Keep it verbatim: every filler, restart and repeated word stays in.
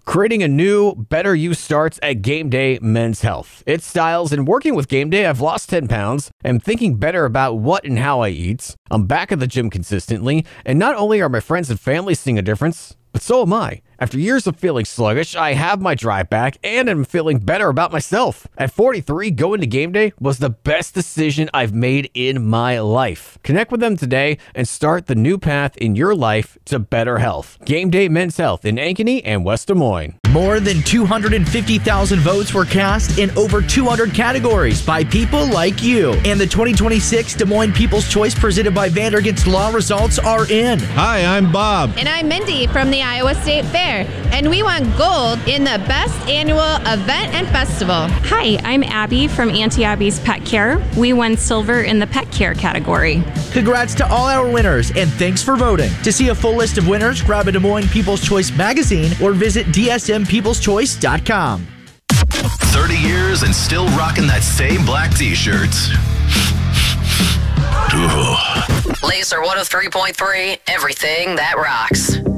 Creating a new, better you starts at Game Day Men's Health. It's styles, and working with Game Day, I've lost ten pounds. I'm thinking better about what and how I eat. I'm back at the gym consistently, and not only are my friends and family seeing a difference, but so am I. After years of feeling sluggish, I have my drive back and am feeling better about myself. At forty-three, going to Game Day was the best decision I've made in my life. Connect with them today and start the new path in your life to better health. Game Day Men's Health in Ankeny and West Des Moines. More than two hundred fifty thousand votes were cast in over two hundred categories by people like you. And the twenty twenty-six Des Moines People's Choice presented by Vandergast Law results are in. Hi, I'm Bob. And I'm Mindy from the Iowa State Fair. And we won gold in the best annual event and festival. Hi, I'm Abby from Auntie Abby's Pet Care. We won silver in the pet care category. Congrats to all our winners, and thanks for voting. To see a full list of winners, grab a Des Moines People's Choice magazine or visit D S M peoples choice dot com. thirty years and still rocking that same black t-shirt. Laser one oh three point three, everything that rocks.